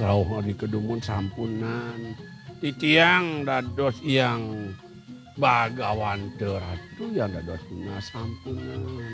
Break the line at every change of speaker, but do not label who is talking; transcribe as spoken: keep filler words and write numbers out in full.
Rauh di kedumun sampunan. Titiang dados yang bagawan teu ratu yang dados sampunan.